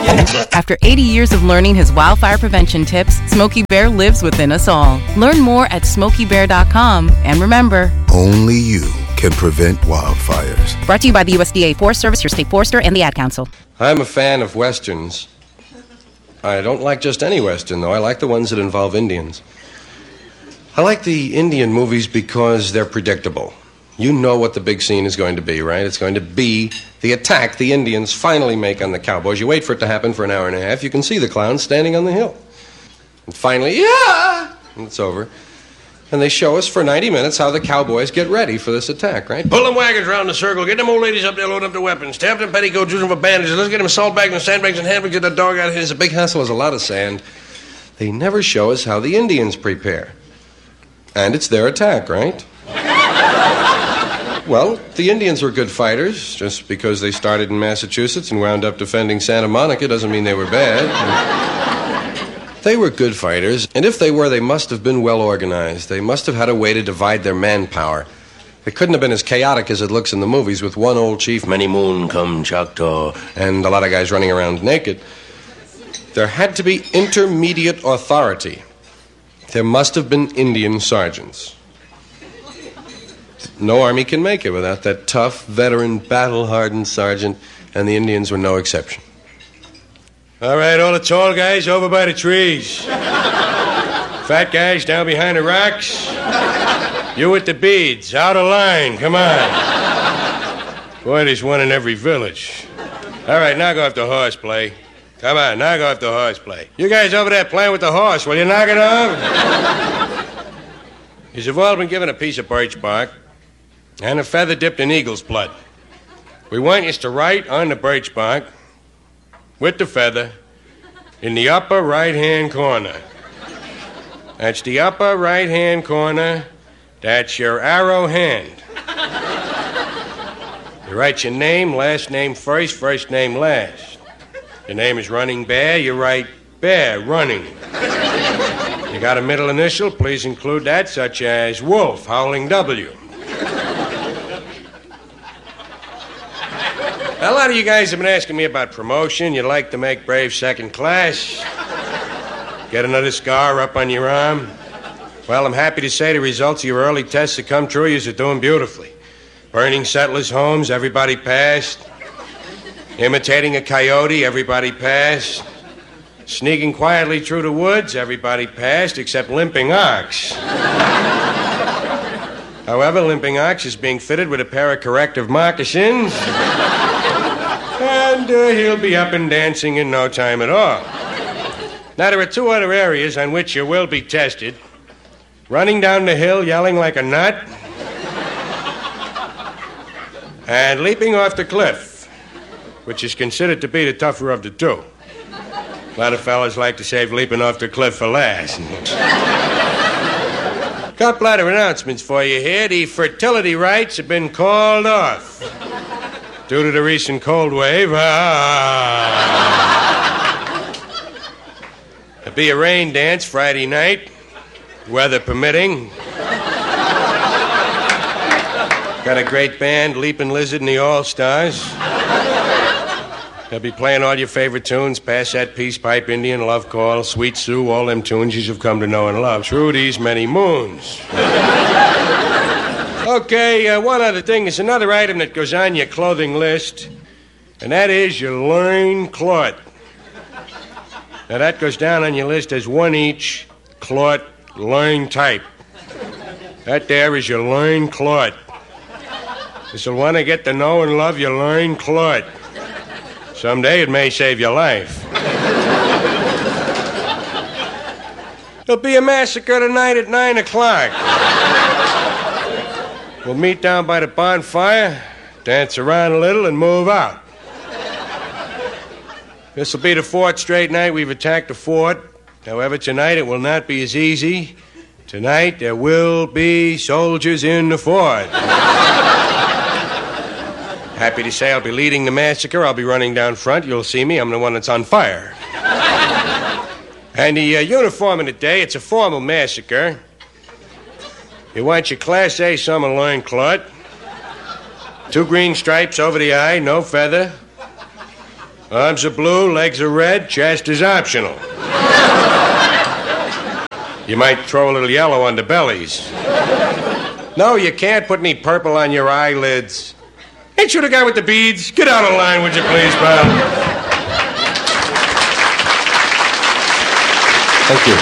After 80 years of learning his wildfire prevention tips, Smokey Bear lives within us all. Learn more at SmokeyBear.com. And remember, only you can prevent wildfires. Brought to you by the USDA Forest Service, your state forester, and the Ad Council. I'm a fan of Westerns. I don't like just any Western, though. I like the ones that involve Indians. I like the Indian movies because they're predictable. You know what the big scene is going to be, right? It's going to be the attack the Indians finally make on the cowboys. You wait for it to happen for an hour and a half. You can see the clowns standing on the hill. And finally, yeah! And it's over. And they show us for 90 minutes how the cowboys get ready for this attack, right? Pull them wagons around the circle. Get them old ladies up there, load up their weapons. Tap them petticoats, use them for bandages. Let's get them salt bags and sandbags and handbags. Get that dog out of here. It's a big hassle. There's a lot of sand. They never show us how the Indians prepare. And it's their attack, right? Well, the Indians were good fighters. Just because they started in Massachusetts and wound up defending Santa Monica doesn't mean they were bad. They were good fighters, and if they were, they must have been well organized. They must have had a way to divide their manpower. It couldn't have been as chaotic as it looks in the movies with one old chief, Many Moon Come Choctaw, and a lot of guys running around naked. There had to be intermediate authority. There must have been Indian sergeants. No army can make it without that tough, veteran, battle-hardened sergeant, and the Indians were no exception. All right, all the tall guys over by the trees. Fat guys down behind the rocks. You with the beads, out of line, come on. Boy, there's one in every village. All right, now go off the horseplay. Come on, now go off the horseplay. You guys over there playing with the horse, will you knock it off? You've all been given a piece of birch bark and a feather dipped in eagle's blood. We want you to write on the birch bark with the feather in the upper right-hand corner. That's the upper right-hand corner. That's your arrow hand. You write your name, last name first, first name last. Your name is Running Bear, you write Bear, Running. You got a middle initial, please include that, such as Wolf, Howling W. A lot of you guys have been asking me about promotion. You'd like to make brave second class. Get another scar up on your arm. Well, I'm happy to say the results of your early tests have come true. You're doing beautifully. Burning settlers' homes, everybody passed. Imitating a coyote, everybody passed. Sneaking quietly through the woods, everybody passed, except Limping Ox. However, Limping Ox is being fitted with a pair of corrective moccasins. And he'll be up and dancing in no time at all. Now, there are two other areas on which you will be tested. Running down the hill yelling like a nut. And leaping off the cliff, which is considered to be the tougher of the two. A lot of fellas like to save leaping off the cliff for last. Couple other announcements for you here. The fertility rites have been called off due to the recent cold wave. There'll be a rain dance Friday night, weather permitting. Got a great band, Leaping Lizard and the All-Stars. They'll be playing all your favorite tunes, Pass That Peace Pipe, Indian Love Call, Sweet Sue, all them tunes you've come to know and love through these many moons. Okay, one other thing. There's another item that goes on your clothing list, and that is your loin cloth. Now, that goes down on your list as one each cloth loin type. That there is your loin cloth. This'll want to get to know and love your loin cloth. Someday it may save your life. There'll be a massacre tonight at 9 o'clock. We'll meet down by the bonfire, dance around a little, and move out. This'll be the fourth straight night we've attacked the fort. However, tonight it will not be as easy. Tonight there will be soldiers in the fort. Happy to say I'll be leading the massacre. I'll be running down front. You'll see me. I'm the one that's on fire. And the uniform of the day, it's a formal massacre. You want your Class A summer loincloth, 2 green stripes over the eye, no feather, Arms are blue, legs are red, chest is optional. You might throw a little yellow on the bellies. No, you can't put any purple on your eyelids. Ain't you the guy with the beads? Get out of line, would you please, pal? Thank you.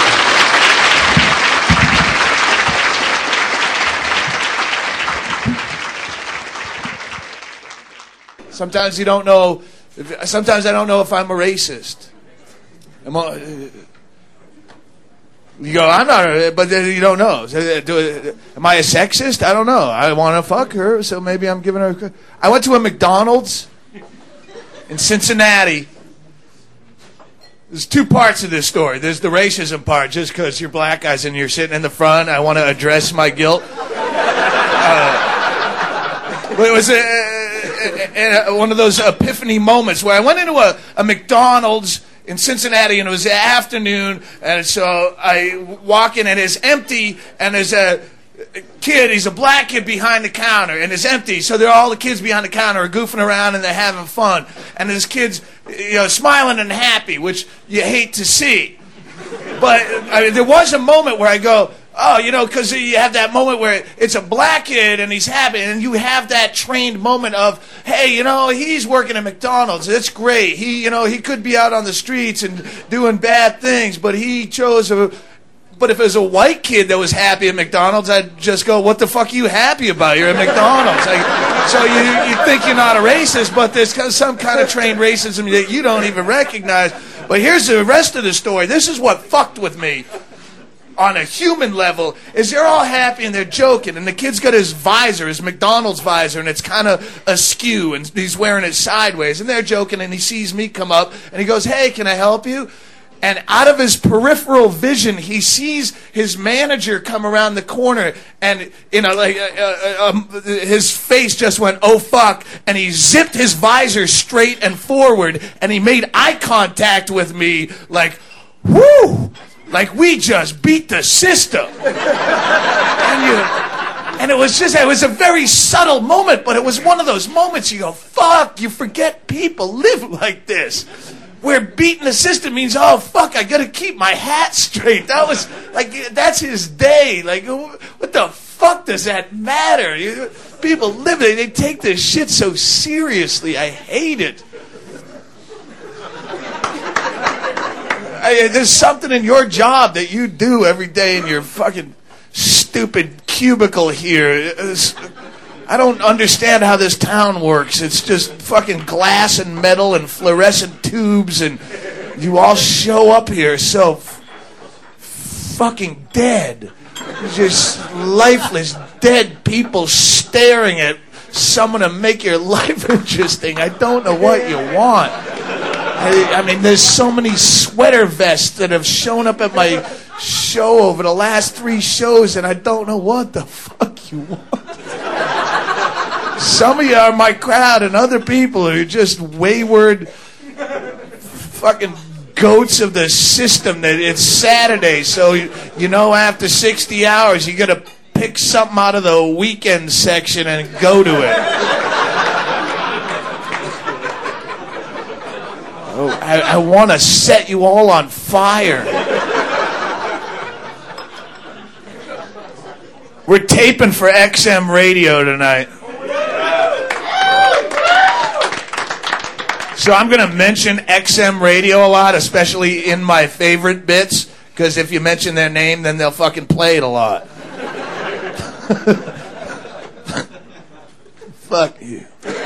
Sometimes you don't know. Sometimes I don't know if I'm a racist. You go, I'm not, but you don't know. Am I a sexist? I don't know. I want to fuck her, so maybe I'm giving her. I went to a McDonald's in Cincinnati. There's two parts of this story. There's the racism part, just because you're black guys and you're sitting in the front. I want to address my guilt. But it was one of those epiphany moments where I went into a McDonald's in Cincinnati, and it was the afternoon, and so I walk in, and it's empty, and there's a kid, he's a black kid behind the counter, and it's empty, so all the kids behind the counter are goofing around, and they're having fun, and this kid's smiling and happy, which you hate to see. But there was a moment where I go, oh, because you have that moment where it's a black kid and he's happy, and you have that trained moment of, hey, he's working at McDonald's. That's great. He could be out on the streets and doing bad things, but he chose But if it was a white kid that was happy at McDonald's, I'd just go, what the fuck are you happy about? You're at McDonald's. So you think you're not a racist, but there's some kind of trained racism that you don't even recognize. But here's the rest of the story. This is what fucked with me. On a human level, is they're all happy and they're joking, and the kid's got his visor, his McDonald's visor, and it's kind of askew, and he's wearing it sideways, and they're joking, and he sees me come up, and he goes, hey, can I help you? And out of his peripheral vision, he sees his manager come around the corner, and his face just went, oh fuck, and he zipped his visor straight and forward, and he made eye contact with me like, whoo! Like we just beat the system. And it was a very subtle moment, but it was one of those moments you go, fuck, you forget people live like this. Where beating the system means, oh fuck, I gotta keep my hat straight. That was like, that's his day. Like, what the fuck does that matter? People live it, they take this shit so seriously. I hate it. There's something in your job that you do every day in your fucking stupid cubicle here. I don't understand how this town works. It's just fucking glass and metal and fluorescent tubes, and you all show up here so fucking dead. Just lifeless, dead people staring at someone to make your life interesting. I don't know what you want. I mean, there's so many sweater vests that have shown up at my show over the last 3 shows, and I don't know what the fuck you want. Some of you are my crowd, and other people are just wayward fucking goats of the system. That it's Saturday, so after 60 hours, you got to pick something out of the weekend section and go to it. Oh, I want to set you all on fire. We're taping for XM Radio tonight. So I'm going to mention XM Radio a lot, especially in my favorite bits, because if you mention their name, then they'll fucking play it a lot. Fuck you.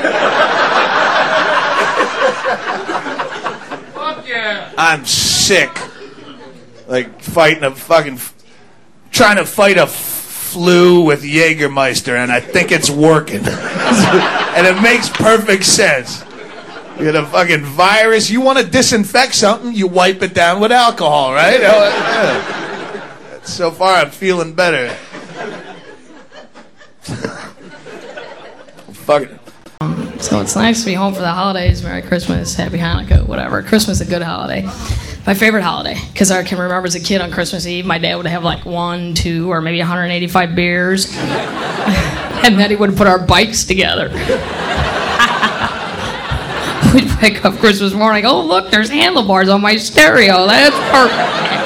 I'm sick. Like trying to fight a flu with Jägermeister, and I think it's working. And it makes perfect sense. You got a fucking virus. You want to disinfect something, you wipe it down with alcohol, right? So far, I'm feeling better. Fuck it. So it's nice to be home for the holidays. Merry Christmas, Happy Hanukkah, whatever. Christmas is a good holiday. My favorite holiday, because I can remember as a kid on Christmas Eve, my dad would have like 1, 2, or maybe 185 beers. And then he would put our bikes together. we wake up Christmas morning. Oh, look, there's handlebars on my stereo. That's perfect.